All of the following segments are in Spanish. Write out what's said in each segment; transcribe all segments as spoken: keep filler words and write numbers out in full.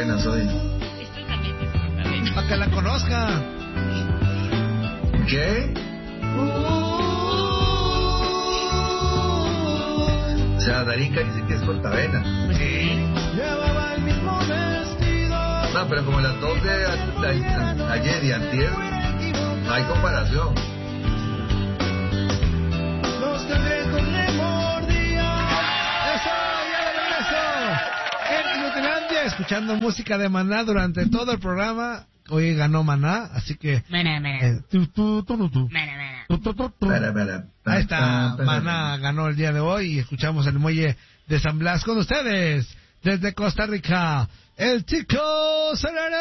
portavenas hoy. Esto también es portavenas. Para que la conozca. ¿Qué? O sea, Darinka dice que es portavenas. Sí. Llevaba el mismo vestido. No, pero como las dos de a- a- ayer y antier, no hay comparación. Los cangrejos le mordían. ¡Eso! ¡Ya de regreso! En Inutilandia, escuchando música de Maná durante todo el programa. Hoy ganó Maná, así que... Mana, mana. eh, tú, tú, tú, tú, tú. Mana, mana. Tu, tu, tu, tu. Para, para, para, Ahí está, para, para. Maná ganó el día de hoy y escuchamos el muelle de San Blas con ustedes desde Costa Rica, el Chico Serrano.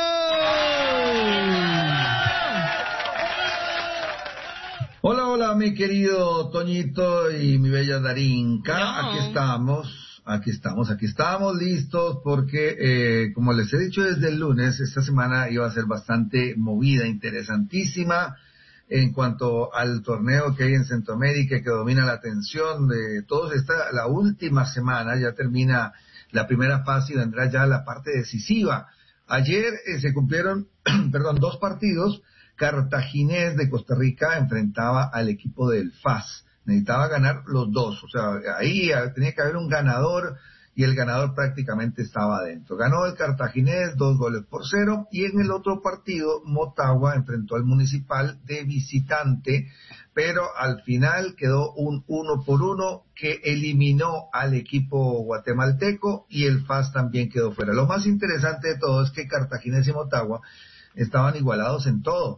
Hola, hola, mi querido Toñito y mi bella Darinka. No. Aquí estamos, aquí estamos, aquí estamos listos porque, eh, como les he dicho desde el lunes, esta semana iba a ser bastante movida, interesantísima en cuanto al torneo que hay en Centroamérica que domina la atención de todos. Esta, la última semana ya termina la primera fase y vendrá ya la parte decisiva. Ayer eh, se cumplieron, perdón, dos partidos. Cartaginés de Costa Rica enfrentaba al equipo del F A S. Necesitaba ganar los dos, o sea, ahí tenía que haber un ganador y el ganador prácticamente estaba adentro. Ganó el Cartaginés dos goles por cero y en el otro partido Motagua enfrentó al Municipal de visitante, pero al final quedó un uno por uno que eliminó al equipo guatemalteco y el F A S también quedó fuera. Lo más interesante de todo es que Cartaginés y Motagua estaban igualados en todo.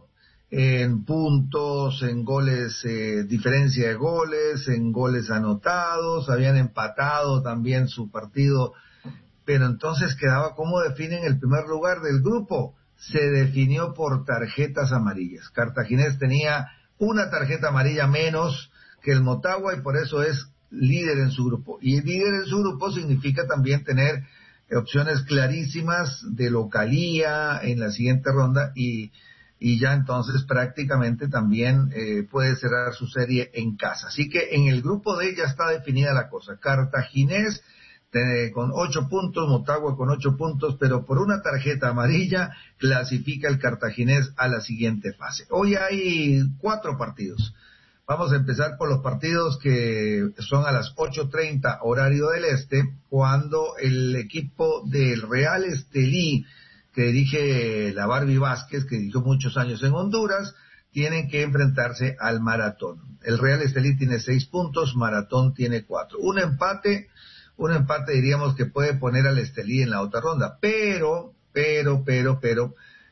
En puntos, en goles, eh, diferencia de goles, en goles anotados, habían empatado también su partido, pero entonces quedaba cómo definen el primer lugar del grupo. Se definió por tarjetas amarillas. Cartaginés tenía una tarjeta amarilla menos que el Motagua y por eso es líder en su grupo. Y líder en su grupo significa también tener opciones clarísimas de localía en la siguiente ronda y y ya entonces prácticamente también eh, puede cerrar su serie en casa. Así que en el grupo D ya está definida la cosa. Cartaginés eh, con ocho puntos, Motagua con ocho puntos, pero por una tarjeta amarilla clasifica el Cartaginés a la siguiente fase. Hoy hay cuatro partidos. Vamos a empezar por los partidos que son a las ocho treinta horario del este, cuando el equipo del Real Estelí, que dirige la Barbie Vázquez, que dirigió muchos años en Honduras, tienen que enfrentarse al Maratón. El Real Estelí tiene seis puntos, Maratón tiene cuatro. Un empate, un empate diríamos que puede poner al Estelí en la otra ronda, pero, pero, pero, pero,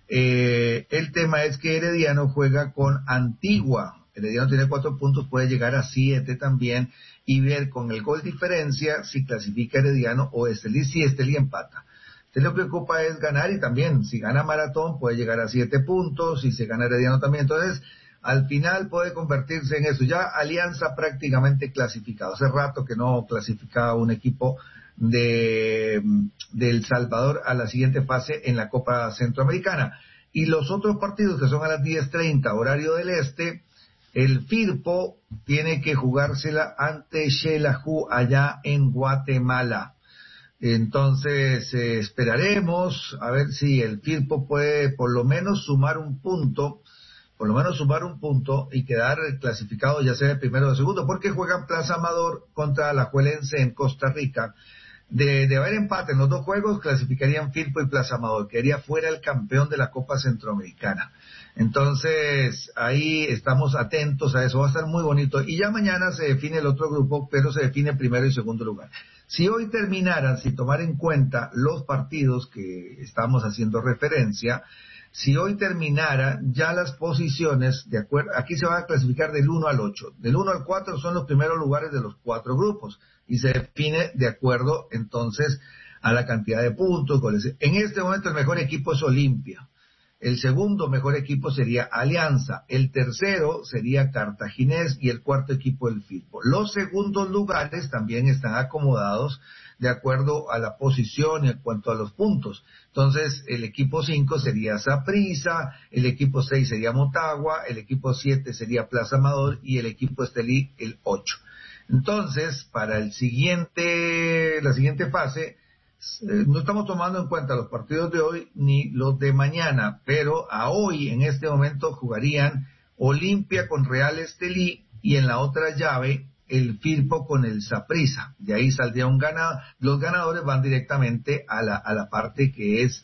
eh, el tema es que Herediano juega con Antigua. Herediano tiene cuatro puntos, puede llegar a siete también, y ver con el gol diferencia si clasifica Herediano o Estelí, si Estelí empata. Lo que ocupa es ganar y también, si gana Maratón, puede llegar a siete puntos, y si gana Herediano también. Entonces, al final puede convertirse en eso. Ya Alianza prácticamente clasificado. Hace rato que no clasificaba un equipo de, de El Salvador a la siguiente fase en la Copa Centroamericana. Y los otros partidos que son a las diez treinta, horario del este, el Firpo tiene que jugársela ante Xelajú allá en Guatemala. Entonces eh, esperaremos a ver si el Firpo puede por lo menos sumar un punto, por lo menos sumar un punto y quedar clasificado ya sea de primero o de segundo, porque juegan Plaza Amador contra Alajuelense en Costa Rica. De, de haber empate en los dos juegos, clasificarían Firpo y Plaza Amador, quedaría fuera el campeón de la Copa Centroamericana. Entonces, ahí estamos atentos a eso, va a estar muy bonito. Y ya mañana se define el otro grupo, pero se define primero y segundo lugar. Si hoy terminaran, sin tomar en cuenta los partidos que estamos haciendo referencia, si hoy terminara ya las posiciones, de acuerdo, aquí se van a clasificar del uno al ocho. Del uno al cuatro son los primeros lugares de los cuatro grupos y se define de acuerdo entonces a la cantidad de puntos, goles. En este momento el mejor equipo es Olimpia. El segundo mejor equipo sería Alianza, el tercero sería Cartaginés y el cuarto equipo el Firpo. Los segundos lugares también están acomodados de acuerdo a la posición y en cuanto a los puntos. Entonces, el equipo cinco sería Saprissa, el equipo seis sería Motagua, el equipo siete sería Plaza Amador y el equipo Estelí el ocho. Entonces, para el siguiente, la siguiente fase, eh, no estamos tomando en cuenta los partidos de hoy ni los de mañana, pero a hoy en este momento jugarían Olimpia con Real Estelí y en la otra llave el Firpo con el Saprissa. De ahí saldría un ganador. Los ganadores van directamente a la, a la parte que es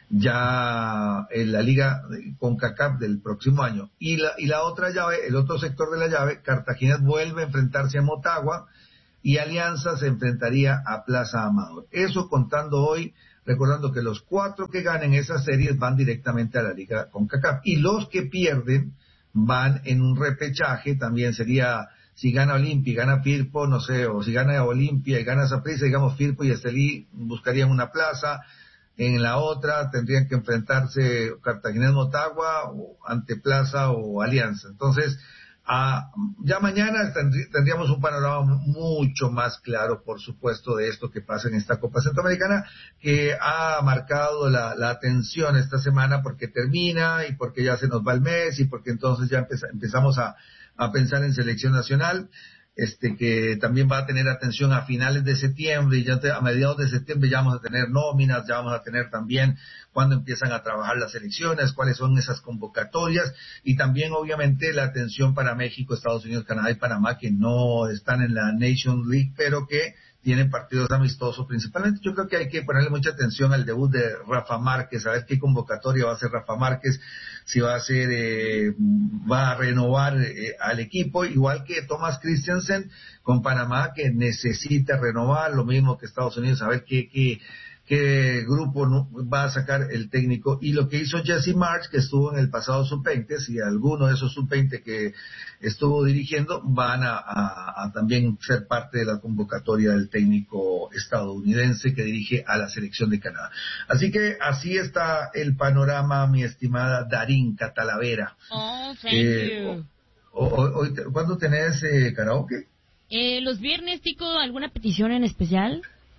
ya en la Liga CONCACAF del próximo año. Y la, y la otra llave, el otro sector de la llave, Cartagena vuelve a enfrentarse a Motagua y Alianza se enfrentaría a Plaza Amador. Eso contando hoy, recordando que los cuatro que ganen esas series van directamente a la Liga CONCACAF. Y los que pierden van en un repechaje, también sería, si gana Olimpia y gana Firpo, no sé, o si gana Olimpia y gana Saprissa, digamos Firpo y Estelí buscarían una plaza. En la otra tendrían que enfrentarse Cartagena Motagua, o ante Plaza o Alianza. Entonces, ah, ya mañana tendrí, tendríamos un panorama mucho más claro, por supuesto, de esto que pasa en esta Copa Centroamericana, que ha marcado la, la atención esta semana porque termina y porque ya se nos va el mes y porque entonces ya empeza, empezamos a, a pensar en selección nacional. Este que también va a tener atención a finales de septiembre y ya te, a mediados de septiembre ya vamos a tener nóminas, ya vamos a tener también cuando empiezan a trabajar las elecciones, cuáles son esas convocatorias y también obviamente la atención para México, Estados Unidos, Canadá y Panamá que no están en la Nation League pero que tienen partidos amistosos principalmente. Yo creo que hay que ponerle mucha atención al debut de Rafa Márquez, a ver qué convocatoria va a hacer Rafa Márquez, si va a hacer, eh, va a renovar eh, al equipo, igual que Thomas Christensen con Panamá, que necesita renovar, lo mismo que Estados Unidos, a ver qué, qué, qué grupo no, va a sacar el técnico. Y lo que hizo Jesse Marsch, que estuvo en el pasado sub veinte, si alguno de esos sub veinte que estuvo dirigiendo van a, a, a también ser parte de la convocatoria del técnico estadounidense que dirige a la selección de Canadá. Así que así está el panorama, mi estimada Darín Catalavera. Oh, thank eh, you. O, o, o, ¿Cuándo tenés eh, karaoke? Eh, los viernes, Tico, ¿alguna petición en especial?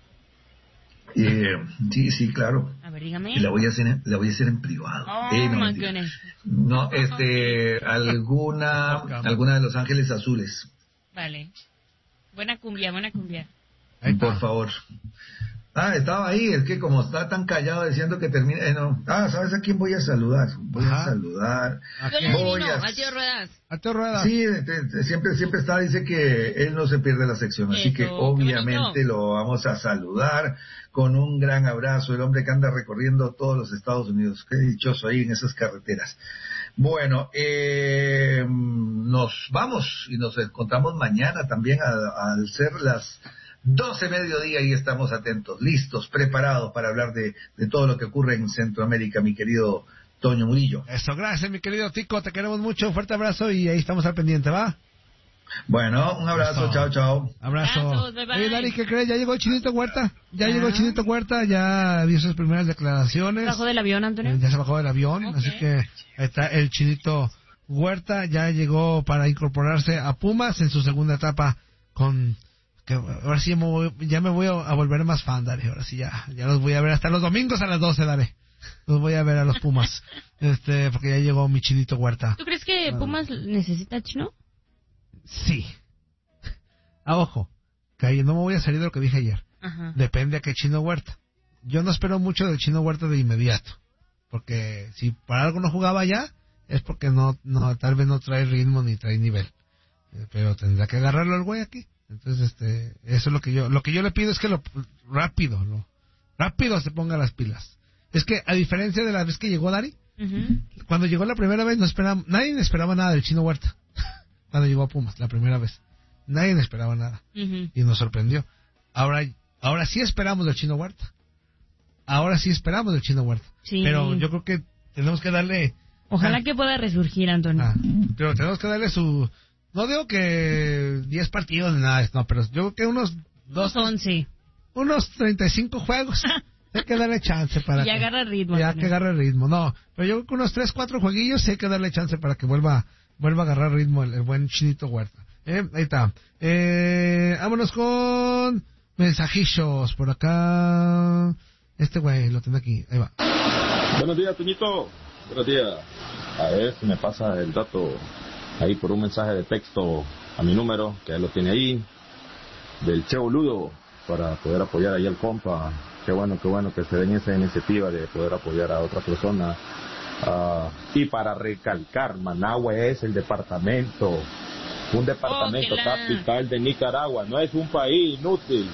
Eh, sí, sí, claro. A ver, dígame. Y la voy a hacer, en, la voy a hacer en privado. Oh, eh, no, my goodness. no, este, alguna, alguna de Los Ángeles Azules. Vale. Buena cumbia, buena cumbia. Por favor. Ah, estaba ahí, es que como está tan callado diciendo que termina, eh, no. Ah, ¿sabes a quién voy a saludar? Voy Ajá. a saludar. ¿A Yo quién? le Voy adivino, a- a Tío Ruedas. A Teo Rueda. Sí, te- te- siempre siempre está, dice que él no se pierde la sección, así Eso, que qué obviamente bonito. lo vamos a saludar con un gran abrazo, el hombre que anda recorriendo todos los Estados Unidos, qué dichoso ahí en esas carreteras. Bueno, eh, nos vamos y nos encontramos mañana también a- al ser las doce mediodía y estamos atentos, listos, preparados para hablar de, de todo lo que ocurre en Centroamérica, mi querido Toño Murillo. Eso, gracias, mi querido Tico. Te queremos mucho. Un fuerte abrazo y ahí estamos al pendiente, ¿va? Bueno, un abrazo, Eso. chao, chao. Abrazo. Abrazos, bye, bye. Oye, Dari, ¿qué crees? Ya llegó el Chinito Huerta. Ya Ya. llegó el Chinito Huerta. Ya dio sus primeras declaraciones. ¿Bajo del avión, Antonio? Eh, Ya se bajó del avión. Ok. Así que ahí está el Chinito Huerta. Ya llegó para incorporarse a Pumas en su segunda etapa con... que ahora sí ya me voy, ya me voy a volver más fan, Dari. Ahora sí ya, ya los voy a ver hasta los domingos a las doce, Dari. Los voy a ver a los Pumas. este Porque ya llegó mi Chinito Huerta. ¿Tú crees que Ah. Pumas necesita chino? Sí. Ah, ojo, que ahí no me voy a salir de lo que dije ayer. Ajá. Depende a qué Chino Huerta. Yo no espero mucho del Chino Huerta de inmediato. Porque si para algo no jugaba ya, es porque no, no tal vez no trae ritmo ni trae nivel. Eh, Pero tendrá que agarrarlo el güey aquí. Entonces, este, eso es lo que yo, lo que yo le pido es que lo rápido, ¿no? Rápido se ponga las pilas. Es que a diferencia de la vez que llegó Dari, Ujú. cuando llegó la primera vez no esperaba, nadie esperaba nada del Chino Huerta. Cuando llegó a Pumas la primera vez, nadie esperaba nada Ujú. y nos sorprendió. Ahora, ahora sí esperamos del Chino Huerta. Ahora sí esperamos del Chino Huerta. Sí. Pero yo creo que tenemos que darle, Ojalá ah, que pueda resurgir, Antonio. ah, pero tenemos que darle su, no digo que diez partidos ni nada, no, pero yo creo que unos Dos dos, once. unos treinta y cinco juegos. Hay que darle chance para Y que agarra ritmo. Ya Antonio. que agarre ritmo, no, pero yo creo que unos tres, cuatro jueguillos sí hay que darle chance para que vuelva, vuelva a agarrar ritmo el, el buen Chinito Huerta. Eh, ahí está. Eh, vámonos con mensajillos por acá. Este güey lo tengo aquí, ahí va. Buenos días, Toñito. Buenos días. A ver si me pasa el dato ahí por un mensaje de texto a mi número, que él lo tiene ahí, del Che Boludo, para poder apoyar ahí al compa qué bueno, qué bueno que se den esa iniciativa de poder apoyar a otras personas. Uh, y para recalcar, Managua es el departamento, un departamento oh, capital de Nicaragua, no es un país inútil.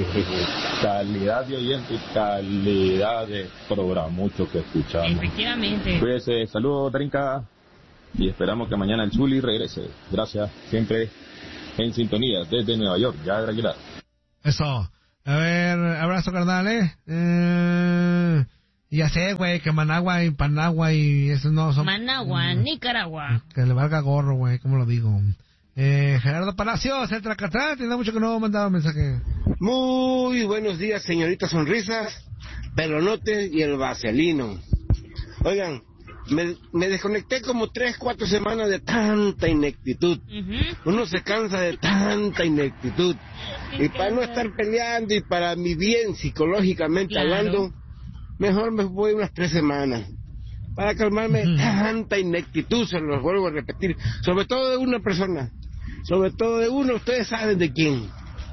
Calidad de oyente y calidad de programa, mucho que escuchamos. Efectivamente. Cuídese, saludos, Trinca, y esperamos que mañana el Zuli regrese. Gracias, siempre en sintonía desde Nueva York, ya de Aguilar. Eso. A ver, abrazo, carnal, ¿eh? eh ya sé, güey, que Managua y Panagua y eso no son... Managua, Nicaragua. Que le valga gorro, güey, ¿cómo lo digo? Eh, Gerardo Palacios, el Tracatrán, tiene mucho que no mandaba mensaje. Muy buenos días, señorita Sonrisas, Pelonote y el Vaselino. Oigan, me, me desconecté como tres, cuatro semanas de tanta ineptitud. Uh-huh. Uno se cansa de tanta ineptitud. Y para no estar peleando y para mi bien psicológicamente claro. hablando, mejor me voy unas tres semanas. Para calmarme uh-huh. tanta ineptitud, se los vuelvo a repetir. Sobre todo de una persona. Sobre todo de uno, ustedes saben de quién.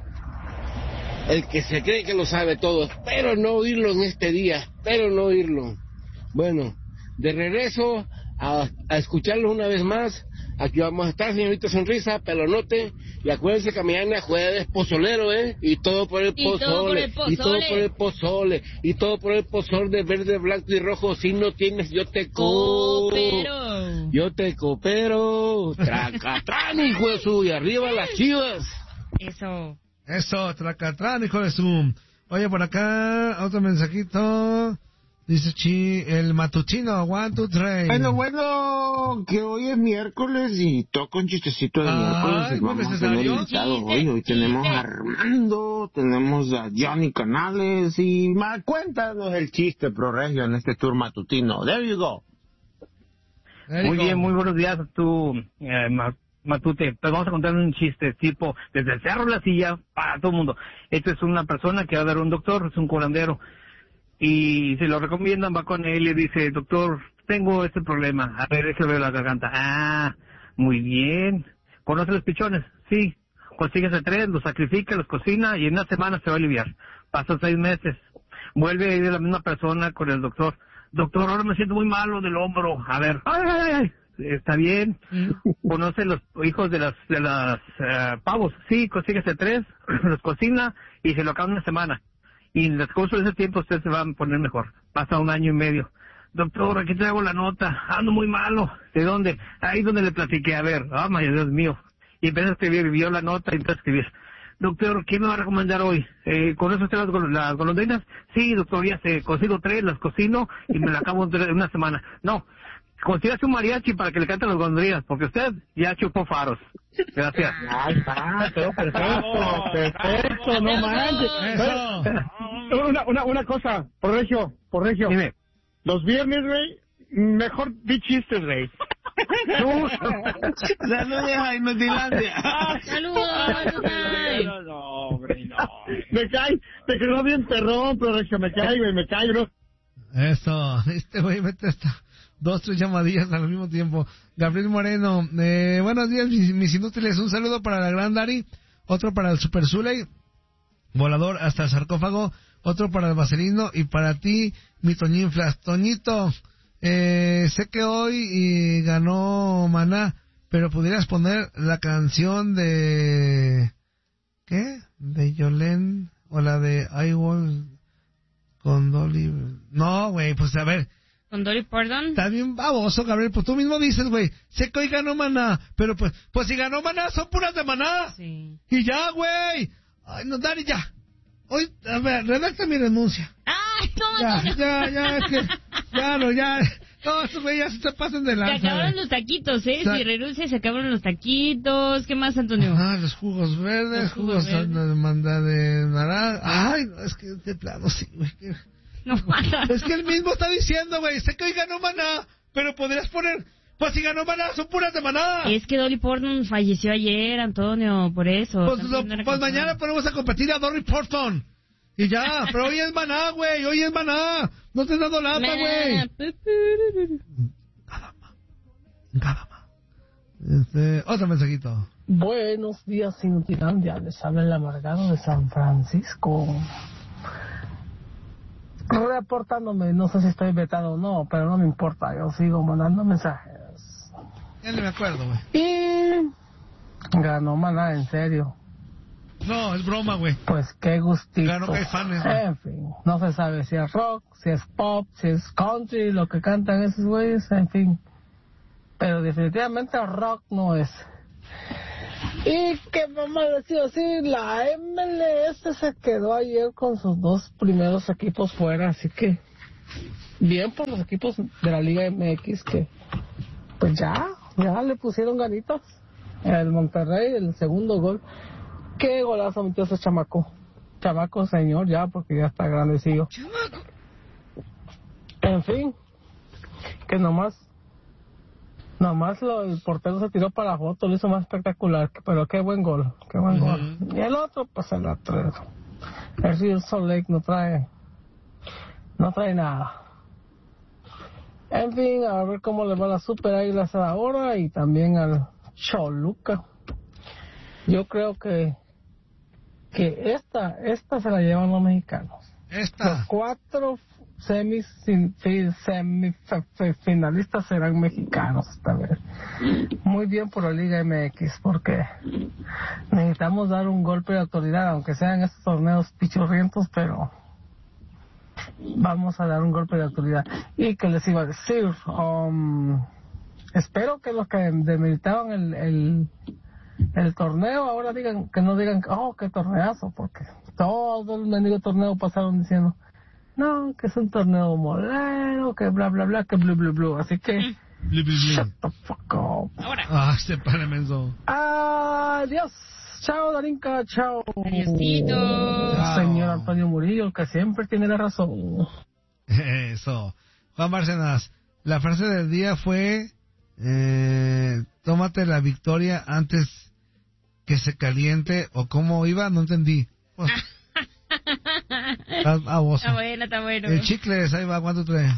El que se cree que lo sabe todo. Espero no oírlo en este día. Espero no oírlo. Bueno, de regreso a, a escucharlos una vez más. Aquí vamos a estar, señorita Sonrisa, Pelonote. Y acuérdense que mañana jueves pozolero, ¿eh? Y todo por el pozole. Y todo por el pozole. Y todo por el pozole de verde, blanco y rojo. Si no tienes, yo te coopero. Yo te coopero. Tracatrán, hijo de su. Y arriba las Chivas. Eso. Eso, Tracatrán, hijo de su. Oye, por acá, otro mensajito. Dice Chi, el matutino, one, two, three. Bueno, bueno, que hoy es miércoles y toca un chistecito de Ay, miércoles. Y vamos a tener invitado hoy. Hoy tenemos a Armando, tenemos a Johnny Canales y ma, cuéntanos el chiste pro regio en este tour matutino. There you go. There you muy go. Bien, muy buenos días, tú, eh, Matute. Pues vamos a contar un chiste tipo desde el Cerro de la Silla para todo el mundo. Esta es una persona que va a ver a un doctor, es un curandero. Y se lo recomiendan, va con él y le dice, doctor, tengo este problema, a ver, déjame ver la garganta. Ah, muy bien. ¿Conoce los pichones? Sí. Consíguese tres, los sacrifica, los cocina y en una semana se va a aliviar. Pasan seis meses. Vuelve a ir la misma persona con el doctor. Doctor, ahora me siento muy malo del hombro. A ver, ay, ay, ay. Está bien. ¿Conoce los hijos de las de las uh, pavos? Sí, consíguese tres, los cocina y se lo acaba en una semana. Y en el curso de ese tiempo usted se va a poner mejor. Pasa un año y medio. Doctor, aquí traigo la nota. Ando muy malo. ¿De dónde? Ahí donde le platiqué. A ver, ah, oh, Dios mío. Y empezó a escribir, vio la nota y empezó a escribir. Doctor, ¿qué me va a recomendar hoy? Eh, ¿Conoce usted las, gol- las golondrinas? Sí, doctor, ya sé. Consigo tres, las cocino y me la acabo en una semana. No, consígase un mariachi para que le canten las golondrinas, porque usted ya chupó faros. Gracias. Ay, está, perfecto, perfecto, no manches. Una, una, una cosa, por regio, por regio. Dime. Los viernes, güey, mejor di chistes, güey. Saludos a Inutilandia. Saludos. No, no, hombre, no. Me cae, te quedó bien perrón, pero regio, me cae, güey, me cae, bro. Eso, este güey mete hasta dos, tres llamadillas al mismo tiempo. Gabriel Moreno, eh, buenos días mis, mis inútiles, un saludo para la Gran Dari, otro para el Super Zuley, volador hasta el sarcófago, otro para el Vaselino y para ti, mi Toñinflas. Toñito, eh, sé que hoy y ganó Maná, pero pudieras poner la canción de... ¿qué? De Yolén o la de I Will con Dolly... No, güey, pues a ver... ¿Con Dolly Parton? Está bien baboso, Gabriel, pues tú mismo dices, güey, sé que hoy ganó Maná, pero pues, pues si ganó Maná, son puras de Maná. Sí. Y ya, güey. Ay, no, Dari, ya. Hoy, a ver, redacta mi renuncia. ¡Ay, no, Ya, no, no! ya, ya, es que, ya, no, ya. No, estos güey ya se te pasan de Se lanza. acabaron güey. los taquitos, ¿eh? O sea, Si renuncia, se acabaron los taquitos. ¿Qué más, Antonio? Ajá, los jugos verdes, Los jugos jugos, verdes. de manda de naranja. Ay, no, es que de plano sí, güey. que- No, Es que él mismo está diciendo, güey, sé que hoy ganó Maná, pero podrías poner, pues si ganó Maná, son puras de Maná. es que Dolly Parton falleció ayer, Antonio, por eso. Pues, Están lo- pidiendo una pues canción. mañana ponemos a competir a Dolly Parton. Y ya, pero hoy es Maná, güey, hoy es Maná. No te has dado lata, güey. Caramba. Este, otro mensajito. Buenos días, Inutilandia. Les habla el amargado de San Francisco. reportándome, no sé si estoy vetado o no, pero no me importa, yo sigo mandando mensajes. Ya no me acuerdo, güey. Y ganó Maná, en serio. No, es broma, güey. Pues qué gustito. Ganó Caifanes, güey. En fin, no se sabe si es rock, si es pop, si es country, lo que cantan esos güeyes, en fin. Pero definitivamente rock no es. Y que vamos a decir así, la M L S se quedó ayer con sus dos primeros equipos fuera, así que bien por los equipos de la Liga M X que pues ya, ya le pusieron ganitas. El Monterrey, el segundo gol. Qué golazo metió ese chamaco. Chamaco señor ya, porque ya está grandecillo. En fin, que nomás Nomás lo, el portero se tiró para la foto, lo hizo más espectacular, pero qué buen gol, qué buen uh-huh. gol. Y el otro, pues el otro, el Río Salt Lake no trae, no trae nada. En fin, a ver cómo le va a la Super Águilas ahora y también al Choluca. Yo creo que que esta, esta se la llevan los mexicanos. Esta. Los cuatro semis semifinalistas serán mexicanos esta vez. Muy bien por la Liga M X, porque necesitamos dar un golpe de autoridad, aunque sean estos torneos pichurrientos, pero vamos a dar un golpe de autoridad. Y que les iba a decir, um, espero que los que demeritaban el, el el torneo ahora digan, que no digan, oh, qué torneazo, porque todo el mendigo torneo pasaron diciendo, no, que es un torneo molero, que bla bla bla, que blu blu blu, así que blu, blu, blu. Shut the fuck up. Ahora. Ah, este padre menso. Adiós. Chao, Darinka, chao. Adiósito. Señor Antonio Murillo, que siempre tiene la razón. Eso. Juan Bárcenas, la frase del día fue, eh, tómate la victoria antes que se caliente, o cómo iba, no entendí. Pues, está, ah, está bueno, está bueno. El Chicles, ahí va, ¿cuánto trae?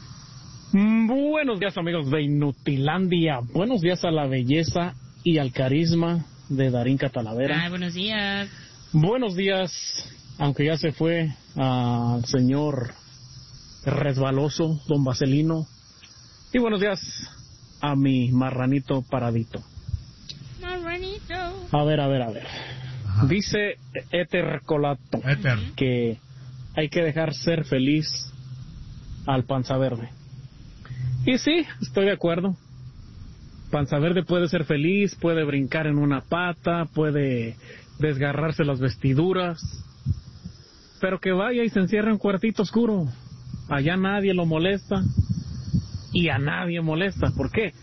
Buenos días, amigos de Inutilandia. Buenos días a la belleza y al carisma de Darinka Talavera. Ay, buenos días. Buenos días, aunque ya se fue, al señor resbaloso, don Vaselino. Y buenos días a mi marranito paradito. Marranito. A ver, a ver, a ver. Ajá. Dice Éter Colato Éter. que hay que dejar ser feliz al Panza Verde. Y sí, estoy de acuerdo. Panza Verde puede ser feliz, puede brincar en una pata, puede desgarrarse las vestiduras, pero que vaya y se encierre en un cuartito oscuro. Allá nadie lo molesta y a nadie molesta. ¿Por qué?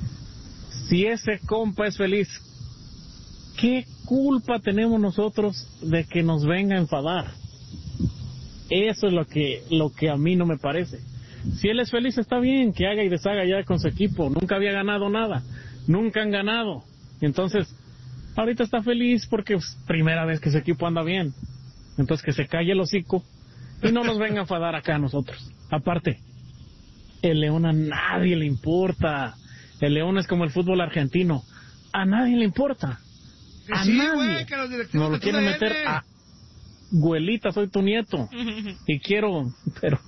Si ese compa es feliz, ¿qué culpa tenemos nosotros de que nos venga a enfadar? Eso es lo que, lo que a mí no me parece. Si él es feliz, está bien, que haga y deshaga ya con su equipo. Nunca había ganado nada, nunca han ganado. Entonces, ahorita está feliz porque es primera vez que su equipo anda bien. Entonces, que se calle el hocico y no nos venga a enfadar acá a nosotros. Aparte, el León a nadie le importa. El León es como el fútbol argentino. A nadie le importa. A sí, nadie. Wey, que los directivos nos lo quieren meter a... Güelita, soy tu nieto. Y quiero... pero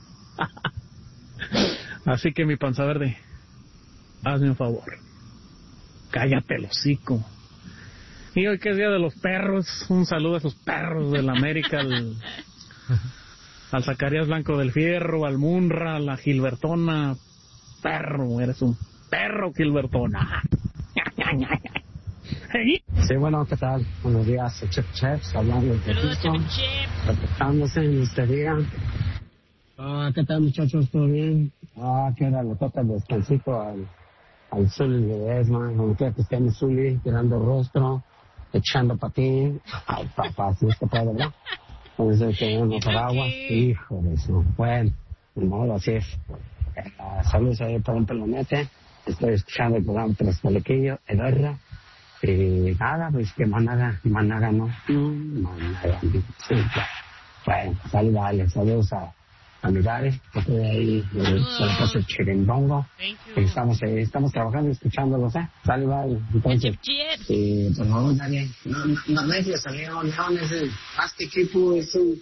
así que mi Panza Verde, hazme un favor. Cállate el hocico. Y hoy que es Día de los Perros, un saludo a esos perros del América, al, al Zacarías Blanco del Fierro, al Munra, a la Gilbertona. Perro, eres un perro, Gilbertona. Sí, bueno, ¿qué tal? Buenos días, Chef Chefs, hablando de Houston, reportándose en este día. Ah, ¿qué tal, muchachos? ¿Todo bien? Ah, ¿qué hora le toca el descansito al, al Zully de Esma? Donde quiera que esté mi Zully, tirando rostro, echando patín. Ay, papá, si es que puede, ¿verdad? Entonces, que uno paraguas. Hijo de eso. Bueno, de modo, así es. Uh, saludos ahí para un pelonete. Estoy escuchando el programa Tres Palequillo, Edorra. Y nada, pues que Managa, Managa no. Managa, sí, bueno, saludos, dale, saludos a, a Midares, que estoy ahí, eh, se la pasa el chirindongo. Estamos, eh, estamos trabajando y escuchándolos, ¿eh? Saludos, dale. Entonces, eh, por favor, dale. No, no, no, no, salió León, ese, este equipo es un,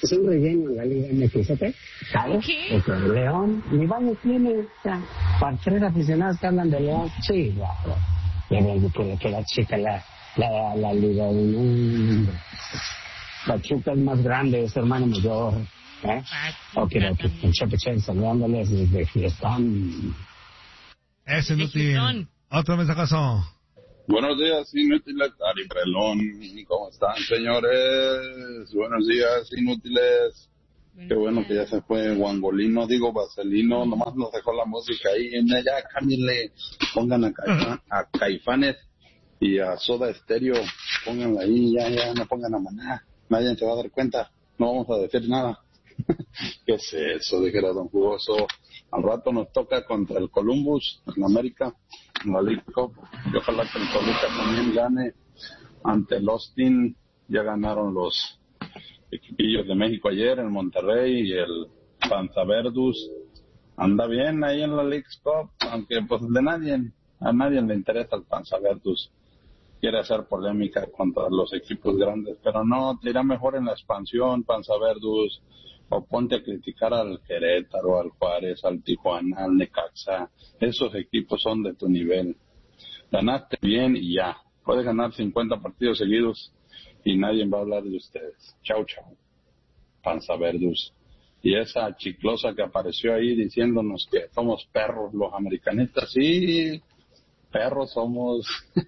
Es un relleno en la Liga M X, ¿ok? ¿Sabes? ¿Qué? Porque León, ni baño tiene, ya, para tres aficionados que hablan de León, sí, guau. Ya ven que, que la chica, la, la, la Liga del Mundo. Pachuca es más grande, es hermano mayor, ¿eh? Ok, ok, el Chepe Chepe saludándoles desde Fiestón. Es inútil. Otro mensajazo. Buenos días, inútiles. Ari Prelón, ¿cómo están, señores? Buenos días, inútiles. Qué bueno que ya se fue Guangolino, digo Vaselino, nomás nos dejó la música ahí. Ya, cámbienle, pongan a, Caifa, a Caifanes y a Soda Stereo, pónganla ahí, ya, ya, no pongan a Maná. Nadie se va a dar cuenta, no vamos a decir nada. ¿Qué es eso? Dijera Don Jugoso. Al rato nos toca contra el Columbus en América, en la League Cup. Y ojalá que el Toluca también gane ante el Austin. Ya ganaron los equipillos de México ayer en Monterrey y el Panza Verdus. Anda bien ahí en la League Cup, aunque pues de nadie, a nadie le interesa el Panza Verdus. Quiere hacer polémica contra los equipos grandes, pero no, te irá mejor en la expansión, Panza Verdus, o ponte a criticar al Querétaro, al Juárez, al Tijuana, al Necaxa. Esos equipos son de tu nivel. Ganaste bien y ya. Puedes ganar cincuenta partidos seguidos y nadie va a hablar de ustedes. Chau, chau. Panza Verdus. Y esa chiclosa que apareció ahí diciéndonos que somos perros los americanistas, sí, perros somos.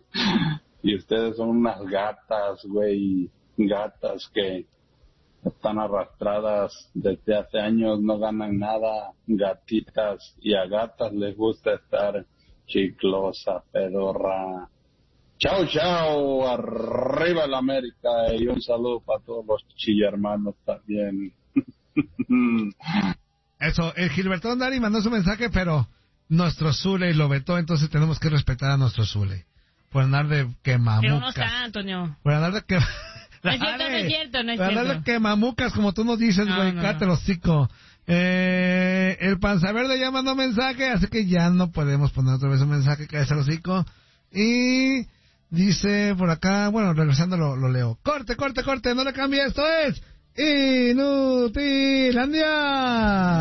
Y ustedes son unas gatas, güey, gatas que están arrastradas desde hace años, no ganan nada, gatitas, y a gatas les gusta estar chiclosa, pedorra. Chao, chao, arriba la América, y un saludo para todos los chillermanos también. Eso, el Gilberto Dari mandó su mensaje, pero nuestro Zule lo vetó, entonces tenemos que respetar a nuestro Zule. Por andar de quemamucas. Pero no está, Antonio. Por andar de que... No es cierto, no es cierto, no es Por cierto. andar de quemamucas, como tú nos dices, güey, No, no, cállate no. el hocico. Eh, el Panza Verde ya mandó mensaje, así que ya no podemos poner otra vez un mensaje, cállate el hocico. Y dice por acá, bueno, regresando lo, lo leo. Corte, corte, corte, no le cambie, esto es Inutilandia.